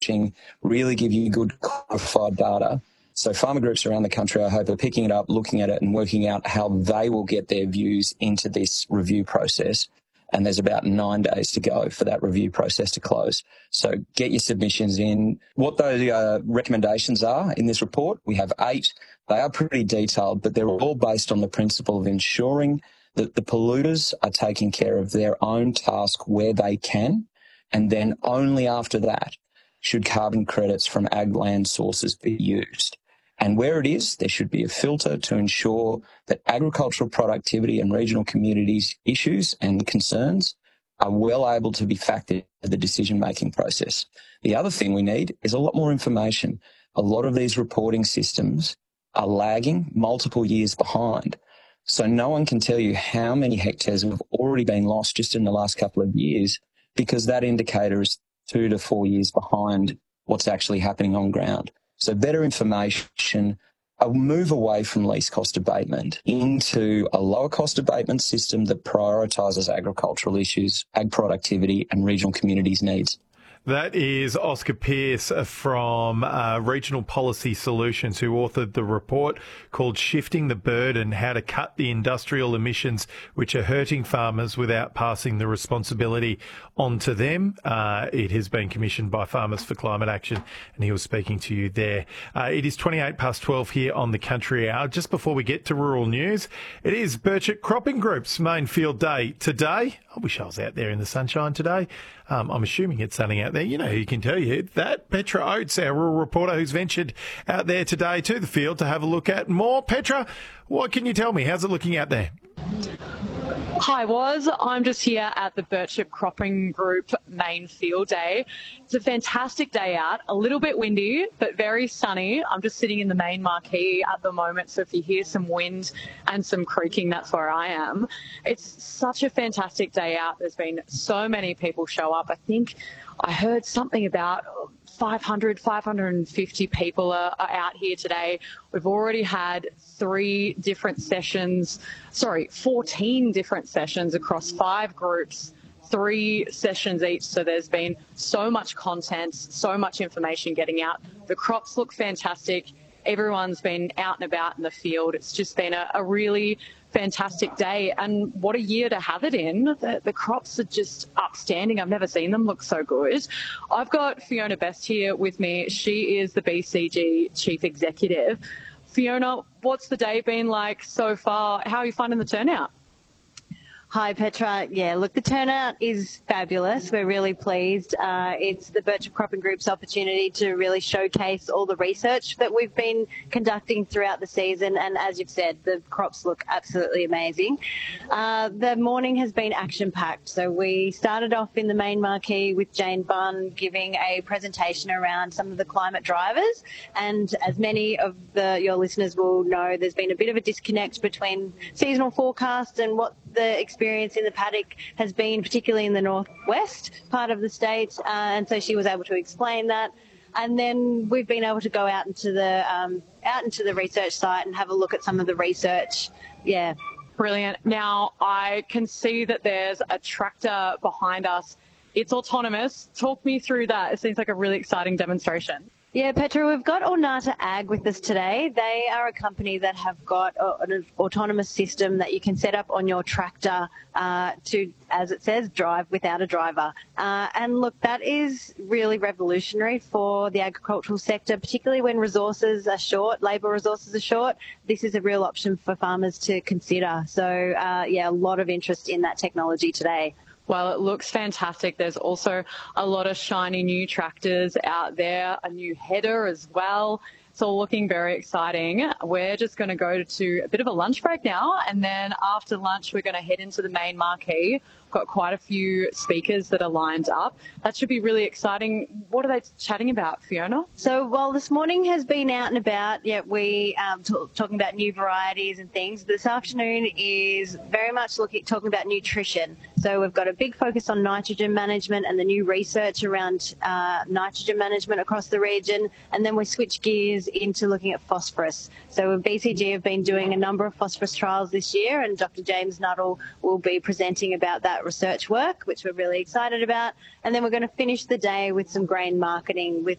publishing really give you good qualified data. So farmer groups around the country, I hope, are picking it up, looking at it and working out how they will get their views into this review process. And there's about 9 days to go for that review process to close. So get your submissions in. What those recommendations are in this report, we have 8. They are pretty detailed, but they're all based on the principle of ensuring that the polluters are taking care of their own task where they can, and then only after that should carbon credits from ag land sources be used. And where it is, there should be a filter to ensure that agricultural productivity and regional communities' issues and concerns are well able to be factored into the decision-making process. The other thing we need is a lot more information. A lot of these reporting systems are lagging multiple years behind. So no one can tell you how many hectares have already been lost just in the last couple of years, because that indicator is 2 to 4 years behind what's actually happening on ground. So better information, a move away from least cost abatement into a lower cost abatement system that prioritises agricultural issues, ag productivity and regional communities' needs. That is Oscar Pearce from Regional Policy Solutions, who authored the report called Shifting the Burden, How to Cut the Industrial Emissions which are Hurting Farmers Without Passing the Responsibility on to them. It has been commissioned by Farmers for Climate Action, and he was speaking to you there. It is 28 past 12 here on the Country Hour. Just before we get to rural news, it is Birchip Cropping Group's main field day today. I wish I was out there in the sunshine today. I'm assuming it's sunny out there. You know who can tell you that? Petra Oates, our rural reporter who's ventured out there today to the field to have a look at more. Petra, what can you tell me? How's it looking out there? Hi, Woz. I'm just here at the Birchip Cropping Group main field day. It's a fantastic day out, a little bit windy, but very sunny. I'm just sitting in the main marquee at the moment, so if you hear some wind and some creaking, that's where I am. It's such a fantastic day out. There's been so many people show up. I think I heard something about 550 people are out here today. We've already had 14 different sessions across 5 groups, 3 sessions each. So there's been so much content, so much information getting out. The crops look fantastic. Everyone's been out and about in the field. It's just been a really fantastic day, and what a year to have it in. The crops are just upstanding. I've never seen them look so good. I've got Fiona Best here with me. She is the BCG Chief Executive. Fiona, what's the day been like so far? How are you finding the turnout? Hi, Petra. Yeah, look, the turnout is fabulous. We're really pleased. It's the Birchip Cropping Group's opportunity to really showcase all the research that we've been conducting throughout the season. And as you've said, the crops look absolutely amazing. The morning has been action-packed. So we started off in the main marquee with Jane Bunn giving a presentation around some of the climate drivers. And as many of your listeners will know, there's been a bit of a disconnect between seasonal forecasts and what the experience in the paddock has been, particularly in the northwest part of the state, and so she was able to explain that. And then we've been able to go out into the research site and have a look at some of the research. Yeah, brilliant. Now I can see that there's a tractor behind us. It's autonomous. Talk me through that. It seems like a really exciting demonstration. Yeah, Petra, we've got Ornata Ag with us today. They are a company that have got an autonomous system that you can set up on your tractor to, as it says, drive without a driver. And look, that is really revolutionary for the agricultural sector, particularly when resources are short, labour resources are short. This is a real option for farmers to consider. So, yeah, a lot of interest in that technology today. Well, it looks fantastic. There's also a lot of shiny new tractors out there, a new header as well. It's all looking very exciting. We're just going to go to a bit of a lunch break now, and then after lunch we're going to head into the main marquee. Got quite a few speakers that are lined up. That should be really exciting. What are they chatting about, Fiona? So while this morning has been out and about, yeah, we talking about new varieties and things. This afternoon is very much talking about nutrition. So we've got a big focus on nitrogen management and the new research around nitrogen management across the region. And then we switch gears into looking at phosphorus. So BCG have been doing a number of phosphorus trials this year, and Dr. James Nuttall will be presenting about that research work, which we're really excited about. And then we're going to finish the day with some grain marketing with